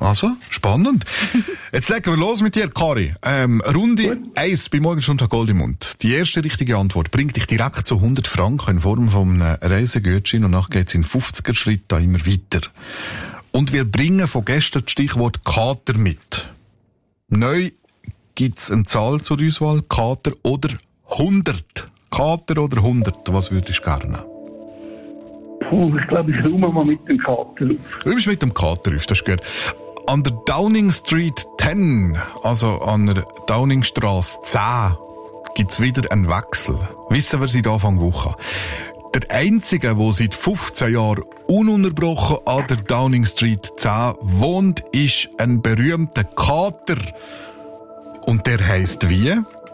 Also, spannend. Jetzt legen wir los mit dir, Kari. Runde 1 bei Morgenstund Gold im Mund. Die erste richtige Antwort bringt dich direkt zu 100 Franken in Form von einem Reisegutschein und nachher geht's in 50er Schritt da immer weiter. Und wir bringen von gestern das Stichwort Kater mit. Neu gibt's eine Zahl zur Auswahl, Kater oder 100. Kater oder 100, was würdest du gerne? Ich glaube, ich räume mal mit dem Kater auf. Du bist mit dem Kater auf, das ist gut. An der Downing Street 10, also an der Downingstrasse 10, gibt's wieder einen Wechsel. Wissen wir seit Anfang Woche. Der Einzige, der seit 15 Jahren ununterbrochen an der Downing Street 10 wohnt, ist ein berühmter Kater. Und der heisst wie?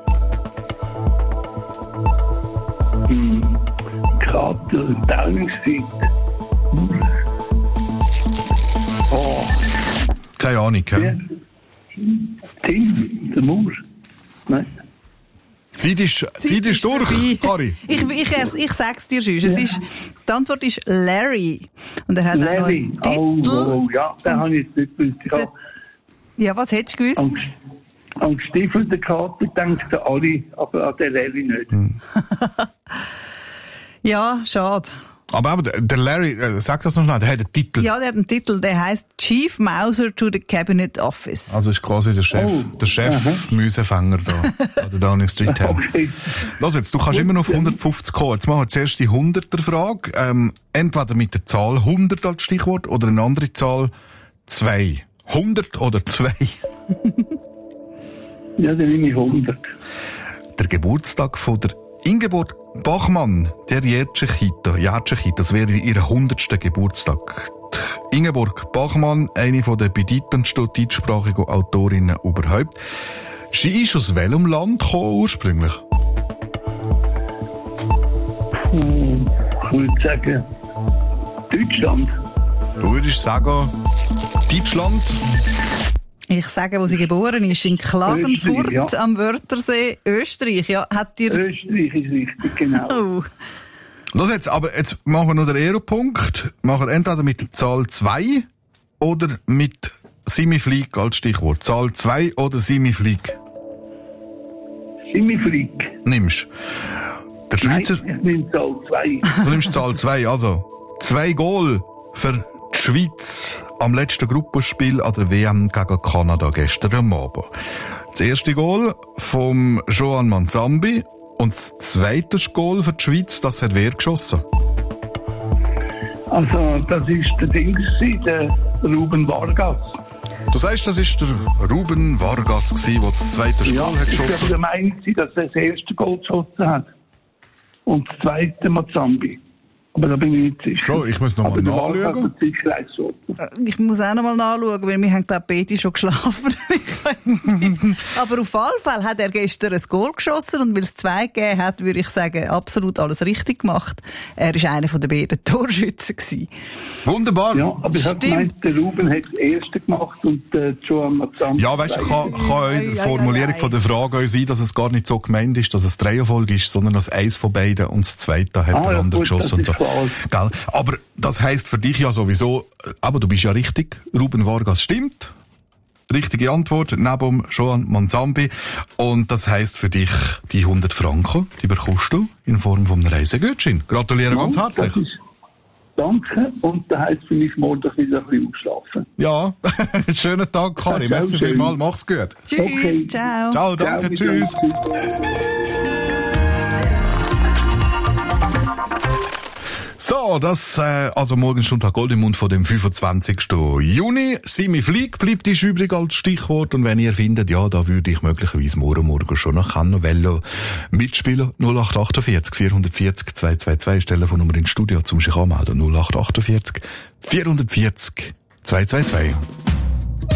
Kater, Downing Street. Oh. Keine Ahnung, hä? Tim, der Mauer. Nein. Zeit ist durch, Kari. Ich sag's dir schon. Die Antwort ist Larry. Und er hat Larry. Auch einen Titel. Oh, ja, den habe ich jetzt nicht gewusst. Ja, was hättest du gewusst? An gestiefelten Kater denken alle, aber an den Larry nicht. Ja, schade. Aber der Larry, sag das noch schnell, der hat einen Titel. Ja, der hat einen Titel, der heisst Chief Mauser to the Cabinet Office. Also ist quasi der Chef Müsefänger da an der Downing Street 10. Okay. Los jetzt, du kannst immer noch auf 150 kommen. Jetzt machen wir zuerst die 100er-Frage. Entweder mit der Zahl 100 als Stichwort oder eine andere Zahl 2. 100 oder 2? Ja, dann nehme ich 100. Der Geburtstag von der Ingeborg Bachmann, der Jährtschechita, das wäre ihr 100. Geburtstag. Die Ingeborg Bachmann, eine der bedeutendsten deutschsprachigen Autorinnen überhaupt. Sie ist aus welchem Land gekommen, ursprünglich? Ich würde sagen, Deutschland. Du würdest sagen, Deutschland? Ich sage, wo sie geboren ist, in Klagenfurt Österreich, am Wörthersee, Österreich. Ja, Österreich ist richtig, genau. Oh. Los jetzt, aber jetzt machen wir noch den Aeropunkt. Machen wir entweder mit der Zahl 2 oder mit Simiflieg als Stichwort. Zahl 2 oder Simiflieg? Simiflieg. Nimmst. Der Schweizer... Nein, ich nehme Zahl 2. Du nimmst Zahl 2, also 2 Goal für die Schweiz am letzten Gruppenspiel an der WM gegen Kanada gestern am Abend. Das erste Goal vom Joan Manzambi und das zweite Goal für die Schweiz, das hat wer geschossen? Also, das ist der Ding, der Ruben Vargas. Du sagst, das ist der Ruben Vargas der das zweite Goal hat geschossen. Ich bin der Meinung, dass er das erste Goal geschossen hat. Und das zweite Mazambi. Aber da bin ich nicht sicher. So, ich muss noch mal nachschauen. Ich muss auch noch mal nachschauen, weil wir haben, glaube ich, beide schon geschlafen. Aber auf jeden Fall hat er gestern ein Goal geschossen und weil es 2 gegeben hat, würde ich sagen, absolut alles richtig gemacht. Er war einer der beiden Torschützen gewesen. Wunderbar. Ja, aber ich habe gemeint, der Ruben hat das erste gemacht und der Joan Mazambi. Ja, weißt du, kann die Formulierung von der Frage auch sein, dass es gar nicht so gemeint ist, dass es Dreierfolge ist, sondern dass eins von beiden und das zweite hat der andere geschossen und so. Gell? Aber das heisst für dich ja sowieso, aber du bist ja richtig, Ruben Vargas stimmt. Richtige Antwort, neben Joan Manzambi. Und das heisst für dich, die 100 Franken, die bekommst du in Form von einem Reisegutschein. Gratuliere ganz herzlich. Danke. Und das heisst für mich morgen wieder ein bisschen ausschlafen. Ja, schönen Tag, Kari. Merci vielmals, mach's gut. Tschüss, okay. Ciao. Ciao, danke, ciao, tschüss. So, das, also Morgenstund Gold im Mund von dem 25. Juni. Simi Flieg bleibt ist übrig als Stichwort. Und wenn ihr findet, ja, da würde ich möglicherweise morgen schon noch Velo mitspielen. 0848 440 222 ist Telefonnummer ins Studio zum sich anmelden. 0848 440 222.